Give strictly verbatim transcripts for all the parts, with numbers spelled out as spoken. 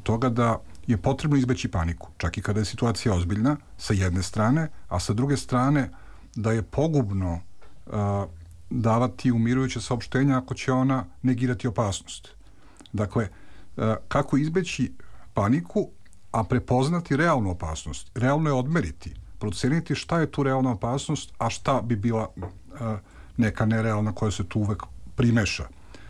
toga da je potrebno izbeći paniku, čak i kada je situacija ozbiljna, sa jedne strane, a sa druge strane da je pogubno uh, davati umirujuće saopštenja ako će ona negirati opasnost. Dakle, uh, kako izbeći paniku, a prepoznati realnu opasnost. Realno je odmeriti, proceniti šta je tu realna opasnost, a šta bi bila uh, neka nerealna koja se tu uvek primeša.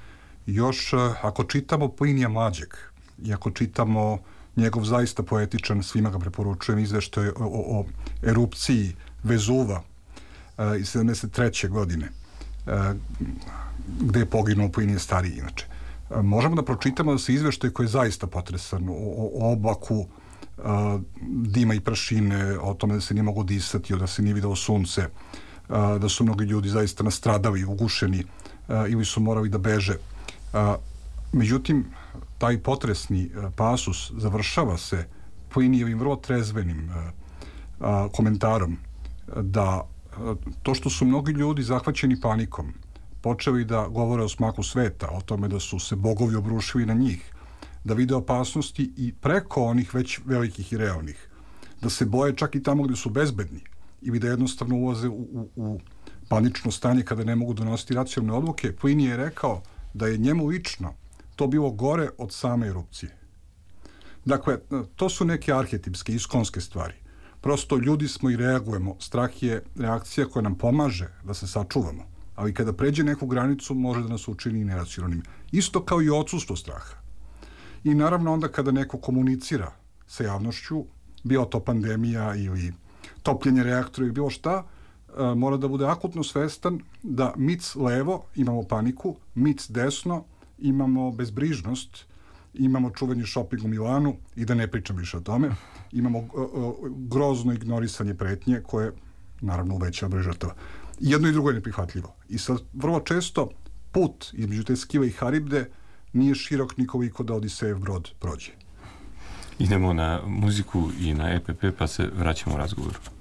Još, uh, ako čitamo Plinija Mlađeg, i ako čitamo njegov zaista poetičan, svima ga preporučujem, izveštaj o, o, o erupciji Vezuva uh, iz sedamdeset treće godine, uh, gde je poginuo Plinije stariji, inače. Uh, možemo da pročitamo da se izveštaj koji je zaista potresan o, o oblaku uh, dima i prašine, o tome da se nije mogo disati, da se nije videlo sunce, uh, da su mnogi ljudi zaista nastradali, ugušeni uh, ili su morali da beže. Uh, međutim, taj potresni uh, pasus završava se Plinijevim vrlo trezvenim uh, uh, komentarom da uh, to što su mnogi ljudi zahvaćeni panikom počeli da govore o smaku sveta, o tome da su se bogovi obrušili na njih, da vide opasnosti i preko onih već velikih i realnih, da se boje čak i tamo gde su bezbedni ili da jednostavno ulaze u, u, u panično stanje kada ne mogu donositi racionalne odluke. Plinije je rekao da je njemu lično to bilo gore od same erupcije. Dakle, to su neke arhetipske, iskonske stvari. Prosto ljudi smo i reagujemo. Strah je reakcija koja nam pomaže da se sačuvamo, ali kada pređe neku granicu može da nas učini neracionalnim. Isto kao i odsustvo straha. I naravno onda kada neko komunicira sa javnošću, bilo to pandemija ili topljenje reaktora ili bilo šta, mora da bude akutno svestan da mic levo imamo paniku, mic desno imamo bezbrižnost, imamo čuveni shopping u Milanu i da ne pričam više o tome, imamo uh, uh, grozno ignorisanje pretnje koje naravno uvećava broj žrtava. Jedno i drugo je neprihvatljivo. I sad vrlo često put između te Skive i Haribde nije širok nikoliko da Odisejev brod prođe. Idemo na muziku i na E P P pa se vraćamo u razgovoru.